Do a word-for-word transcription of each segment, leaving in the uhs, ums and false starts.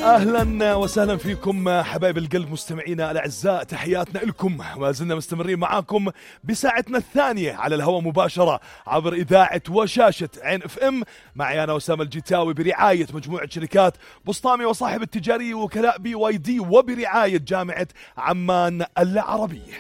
أهلا وسهلا فيكم حبايب القلب مستمعينا الأعزاء، تحياتنا لكم. ما زلنا مستمرين معاكم بساعتنا الثانية على الهواء مباشرة عبر إذاعة وشاشة عين اف ام، معي أنا أسامة الجتاوي برعاية مجموعة شركات بسطامي وصاحب التجارية وكلاء بي واي دي وبرعاية جامعة عمان العربية.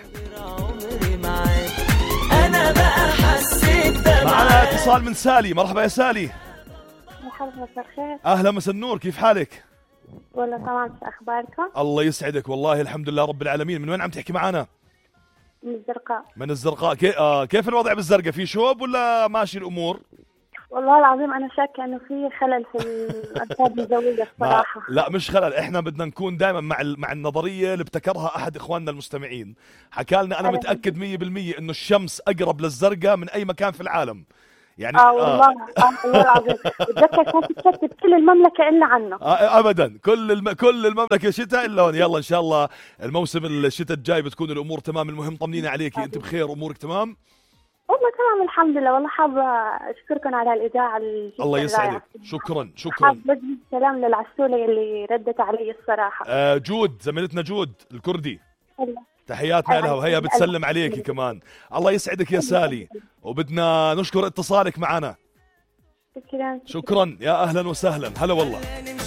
أنا بقى حسيت معنا اتصال من سالي. مرحبا يا سالي. مرحبا، مساء الخير. أهلا مساء النور، كيف حالك؟ والله تمام، شو أخباركم؟ الله يسعدك، والله الحمد لله رب العالمين. من وين عم تحكي معنا؟ من الزرقاء. من الزرقاء. كي... آه كيف الوضع بالزرقاء؟ في شوب ولا ماشي الأمور؟ والله العظيم أنا شاكة إنه في خلل في الأرصاد الجوية الصراحة. لا مش خلل، إحنا بدنا نكون دائما مع ال... مع النظرية اللي ابتكرها أحد إخواننا المستمعين، حكى لنا أنا متأكد مية بالمية إنه الشمس أقرب للزرقاء من أي مكان في العالم. يعني اه والله اه والله العظيم بتذكر كانت تشتت كل المملكة إلا عنه. آه ابدا، كل الم... كل المملكه شتاء الا هون. يلا ان شاء الله الموسم الشتاء الجاي بتكون الامور تمام. المهم طمنينا عليكي، انت بخير؟ امورك تمام؟ والله تمام الحمد لله. والله حابة اشكركم على الاذاعه. الله يسعدك، شكرا شكرا. حابة بدي سلام للعسولة اللي ردت علي الصراحة. آه جود، زميلتنا جود الكردي، الله. تحياتنا لها وهي بتسلم عليكي كمان. الله يسعدك يا سالي، وبدنا نشكر اتصالك معنا. شكرا شكرا، يا اهلا وسهلا. هلا والله.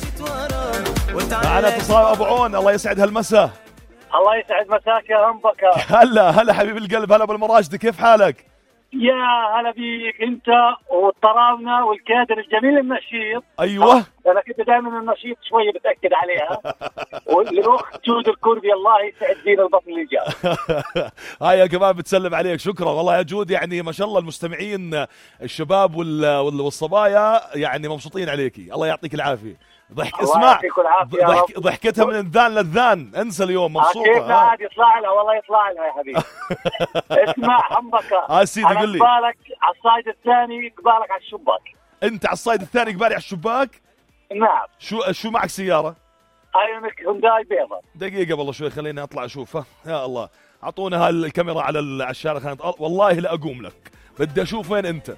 معنا اتصال ابو عون. الله يسعد هالمساء. الله يسعد مساك يا همبكة. هلا هلا حبيب القلب. هلا بالمراجد، كيف حالك؟ يا هلا بيك انت والطراونة والكادر الجميل النشيط. ايوه انا كنت دائما النشيط شويه بتاكد عليها. والاخت جود الكردي الله يسعد دين البطن اللي جاء. هاي يا كمان بتسلم عليك. شكرا والله يا جود، يعني ما شاء الله المستمعين الشباب والصبايا يعني مبسوطين عليكي. الله يعطيك العافيه. ضحك اسمع ضحك ضحكتها من الذان للذان، انسى اليوم مبسوطه. كيف عاد يطلع لها؟ والله يطلع لها يا حبيبي. اسمع حمبكة، اه سيدي قل لي. قبالك على الصايد الثاني، قبالك على الشباك. انت على الصايد الثاني قبالي على الشباك؟ نعم. شو شو معك سياره؟ ايونيك هونداي بيضة. دقيقه والله شوي خليني اطلع اشوفها. يا الله، اعطونا هالكاميرا على الشارع خلينا. والله لا اقوم لك، بدي اشوف وين انت.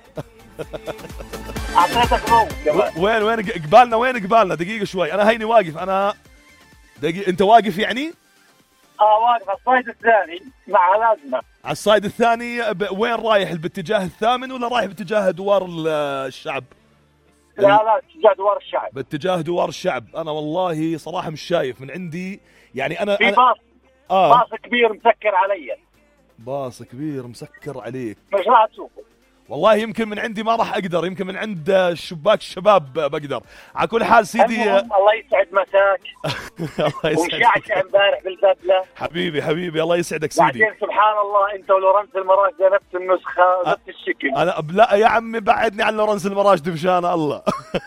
اعطيتك موت. وين وين قبالنا؟ وين قبالنا؟ دقيقه شوي، انا هيني واقف. انا دقيقه، انت واقف يعني؟ اه واقف على الصايد الثاني مع لازمه. على الصايد الثاني ب... وين رايح؟ باتجاه الثامن ولا رايح باتجاه دوار الشعب؟ لا لا باتجاه دوار الشعب. باتجاه دوار الشعب. انا والله صراحه مش شايف من عندي، يعني انا في أنا... باص آه. باص كبير مسكر علي. باص كبير مسكر عليك؟ مش راح تشوفه والله. يمكن من عندي ما راح اقدر، يمكن من عند شباك الشباب بقدر. على كل حال سيدي الله يسعد مساك. الله يسعدك. ومشعشع امبارح بالبدله. حبيبي حبيبي الله يسعدك سيدي. بعدين سبحان الله انت ولورنس المراجدة نفس النسخه نفس الشكل. انا لا يا عمي بعدني عن لورنس المراجدة مشان الله.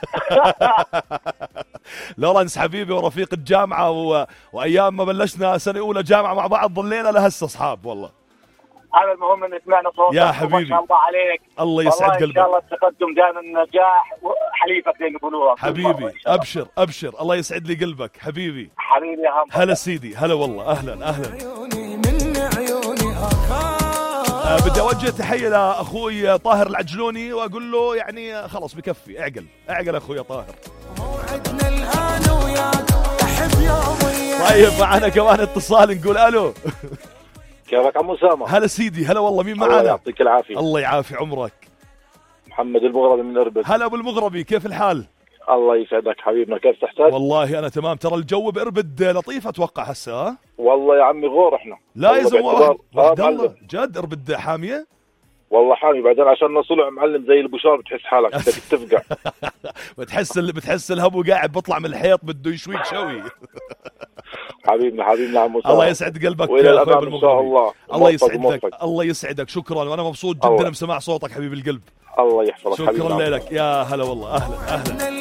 لورنس حبيبي ورفيق الجامعه و... وايام ما بلشنا سنه اولى جامعه مع بعض ظلينا لهسه اصحاب والله. هذا المهم ان سمعنا صوتك يا حبيبي. ما شاء الله عليك. الله يسعد قلبك. ان شاء الله التقدم دائما النجاح وحليفك زي ما يقولوا. حبيبي ابشر ابشر، الله يسعد لي قلبك حبيبي. حبيبي يا هم. هلا سيدي، هلا والله. اهلا اهلا. آه بدي اوجه تحيه لاخوي طاهر العجلوني واقول له يعني خلص بكفي، اعقل اعقل اخوي طاهر. طيب معنا كمان اتصال، نقول الو. كيفك عمو أسامة؟ هلا سيدي، هلا والله. مين معنا؟ الله يعطيك العافية. الله يعافي عمرك. محمد المغربي من إربد. هلا ابو المغربي، كيف الحال؟ الله يسعدك حبيبنا، كيف تحتاج؟ والله انا تمام. ترى الجو بإربد لطيف اتوقع هسه. ها والله يا عمي غور احنا. لا يا زلمه واحد, واحد آه الله جد إربد حامية. والله حامي، بعدين عشان صلع معلم زي البشار بتحس حالك بدك تفقع. بتحس بتحس الهبو قاعد بيطلع من الحيط بده يشويك شوي. حبيبنا حبيبنا عمو أسامة. الله يسعد قلبك والى يا اخوي الامام ان شاء الله. الله يسعدك. الله يسعدك. شكرا، وانا مبسوط جدا بسماع صوتك حبيب القلب. الله يحفظك. شكرا لك. يا هلا والله. اهلا اهلا.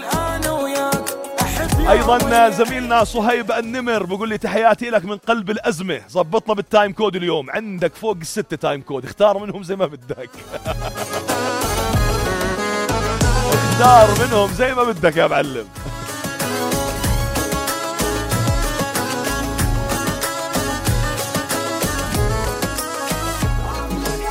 ايضا زميلنا صهيب النمر بقول لي تحياتي لك من قلب الازمه. ظبطنا بالتايم كود اليوم، عندك فوق الستة تايم كود، اختار منهم زي ما بدك. اختار منهم زي ما بدك يا معلم.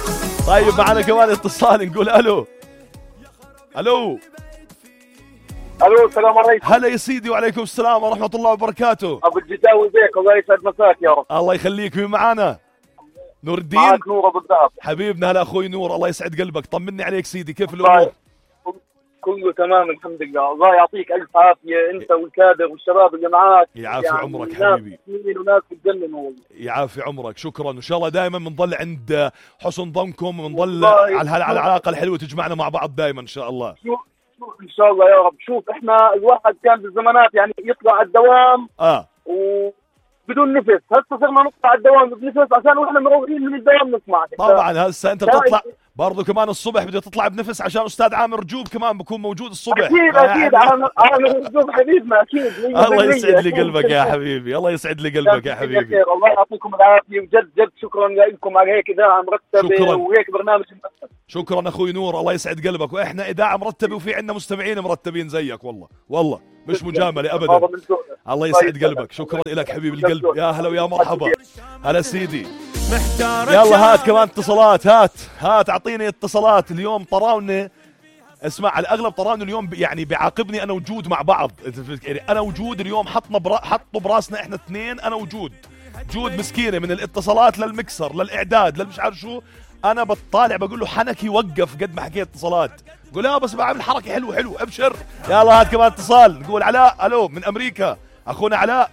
طيب معنا كمان اتصال، نقول الو. الو الو السلام عليكم. هلا يا سيدي وعليكم السلام ورحمة الله وبركاته. ابو الجداوي بيك، الله يسعد مساك يا رب. الله يخليك. مين معانا؟ نور الدين. معك نور ابو الذهب. حبيبنا هلا اخوي نور، الله يسعد قلبك. طمني عليك سيدي، كيف الامور؟ كله تمام الحمد لله. الله يعطيك الف عافيه انت والكادر والشباب اللي معاك. يعافي يعني عمرك حبيبي. ناس وناس بتجننوا. يعافي عمرك، شكرا. وان شاء الله دائما بنضل عند حسن ظنكم وبنضل على هالعلاقه الحلوه تجمعنا مع بعض دائما ان شاء الله. شوف شوف ان شاء الله يا رب. شوف احنا الواحد كان بالزمانات يعني يطلع على الدوام اه وبدون نفس، هسه صرنا نطلع على الدوام بنفس عشان واحنا مروحين من الدوام نسمعك. طبعا هسه انت بتطلع برضه كمان الصبح، بدي تطلع بنفس عشان استاذ عامر رجوب كمان بكون موجود الصبح. اكيد اكيد عامر رجوب حبيبنا اكيد. الله يسعد لي قلبك يا حبيبي، الله يسعد لي قلبك يا حبيبي. الله يعطيكم العافيه وجد جد شكرا لكم على هيك اذاعه مرتبه شكرا. وهيك برنامج مرتب. شكرا اخوي نور، الله يسعد قلبك. واحنا اذاعه مرتبه وفي عندنا مستمعين مرتبين زيك والله والله مش مجامله ابدا. الله يسعد قلبك، شكرا لك حبيبي القلب. يا هلا ويا مرحبا. هلا سيدي. يلا هات كمان اتصالات، هات هات اعطيني اتصالات. اليوم طراونا، اسمع على الاغلب طراونا اليوم يعني بيعاقبني انا وجود مع بعض. يعني انا وجود اليوم حطنا برا حطوا براسنا احنا اثنين، انا وجود جود مسكينه من الاتصالات للمكسر للاعداد للمش عارف شو. انا بطالع بقول له حنكي وقف قد ما حكيت اتصالات. بقول لا بس بعمل حركه حلو حلو ابشر. يلا هات كمان اتصال. نقول علاء. الو من امريكا اخونا علاء.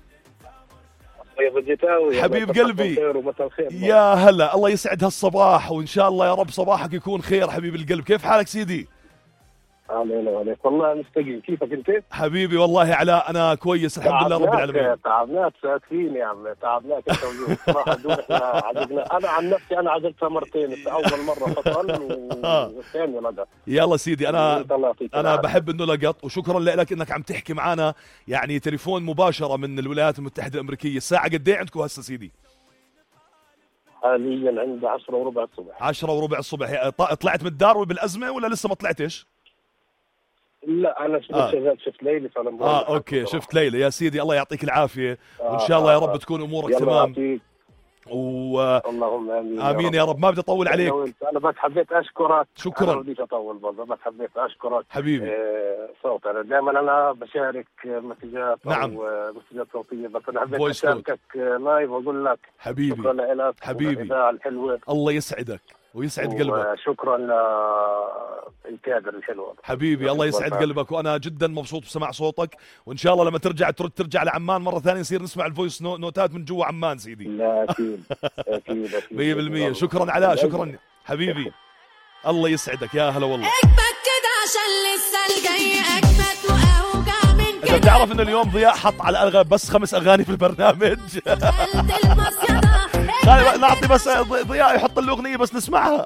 حبيب قلبي يا هلا، الله يسعد هالصباح وان شاء الله يا رب صباحك يكون خير حبيب القلب. كيف حالك سيدي؟ علينا وعليك والله مستقيم. كيفك انت؟ حبيبي والله علاء انا كويس الحمد لله رب العالمين. تعبناك ساكتين يا عم، تعبناك انت ويوم صراحه. احنا عجبنا. انا عن نفسي انا عجبتها مرتين، اول مره فصل والثانيه لقط. يلا سيدي انا انا بحب انه لقط، وشكرا لك انك عم تحكي معنا يعني تليفون مباشره من الولايات المتحده الامريكيه. الساعه قد ايه عندكم هسه سيدي؟ حاليا عندي عشرة وربع الصبح. عشرة وربع الصبح. طلعت من الدار بالازمه ولا لسه ما طلعتش؟ لا انا آه. شغال شفت ليلى فانا اه اوكي شفت ليلى. يا سيدي الله يعطيك العافيه وان شاء الله يا رب تكون امورك تمام. و اللهم امين امين يا رب. ما بدي اطول عليك. انا بس حبيت اشكرك. شكرا. ما بديش اطول برضه، بس حبيت اشكرك حبيبي. آه صوت انا دائما انا بشارك مسجات نعم او مسجات صوتيه، بس انا حبيت Voice اشاركك لايف واقول لك حبيبي شكرا لك حبيبي الاذاعه الحلوه. الله يسعدك ويسعد قلبك. شكرا للكادر الحلوه حبيبي. الله يسعد قلبك وانا جدا مبسوط بسماع صوتك، وان شاء الله لما ترجع ترد ترجع لعمان مره ثانيه نصير نسمع الفويس نوتات من جوا عمان سيدي. لا اكيد اكيد اكيد مية بالمية. شكرا علاء، شكرا حبيبي. الله يسعدك يا هلا والله. اكبت كده عشان لسه الجاي اكبت واوجع من كده. انت بتعرف انه اليوم ضياء حط على الغى بس خمس اغاني في البرنامج. نعطي بس ضياء يحط له اغنيه بس نسمعها.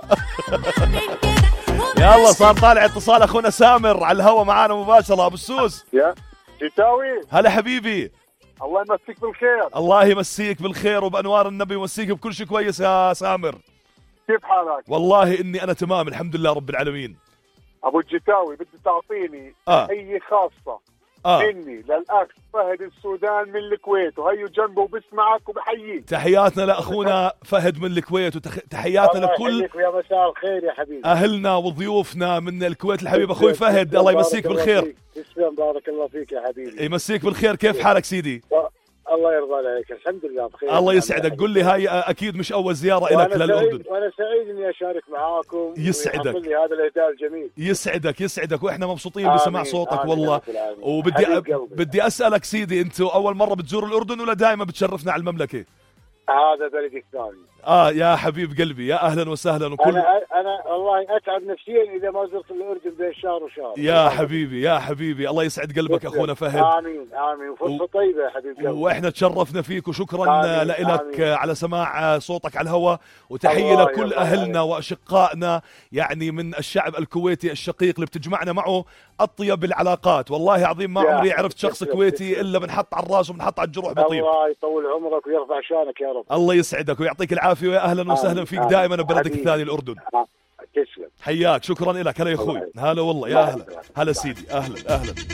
يلا صار طالع اتصال اخونا سامر على الهوا معانا مباشره. ابو السوس يا جداوي. هلا حبيبي. الله يمسيك بالخير. الله يمسيك بالخير وبانوار النبي ويمسيك بكل شيء كويس يا سامر. كيف حالك؟ والله اني انا تمام الحمد لله رب العالمين. ابو الجتاوي بدي تعطيني آه. تحيه خاصه آه. مني للاخ فهد السودان من الكويت، وهيو جنبه وبسمعك وبحييك. تحياتنا لاخونا فهد من الكويت، وتحياتنا لكل يا مساء الخير يا حبيبي اهلنا وضيوفنا من الكويت الحبيب اخوي فهد. الله يمسيك بالخير. تسلم بارك الله فيك يا حبيبي. يمسيك بالخير. كيف حالك سيدي؟ الله يرضى عليك الحمد لله بخير. الله يسعدك. قل لي هاي اكيد مش اول زياره لك للاردن. وانا سعيد اني اشارك معاكم. يسعدك. لي هذا الاهداء الجميل. يسعدك يسعدك واحنا مبسوطين بسماع صوتك آمين. والله آمين. وبدي أ... بدي اسالك سيدي، انتوا اول مره بتزوروا الاردن ولا دائما بتشرفنا على المملكه؟ هذا بلدي الثاني. اه يا حبيب قلبي يا اهلا وسهلا. وكل انا انا والله اتعب نفسيا اذا ما زرت الاردن بين شهر وشهر. يا حبيبي يا حبيبي الله يسعد قلبك اخونا فهد. امين امين وفرصه و... طيبه يا حبيب قلبي. واحنا تشرفنا فيك وشكرا لك على سماع صوتك على الهواء، وتحيه لكل اهلنا واشقائنا يعني من الشعب الكويتي الشقيق اللي بتجمعنا معه اطيب العلاقات. والله عظيم ما عمري عرفت شخص كويتي الا بنحط على الراس وبنحط على الجروح بطيب. الله يطول عمرك ويرفع شانك يا رب. الله يسعدك ويعطيك العافيه ويا اهلا وسهلا فيك دائما ببلدك الثاني الاردن. تسلم. حياك شكرا لك. هلا يا اخوي. هلا والله يا اهلا. هلا سيدي اهلا اهلا.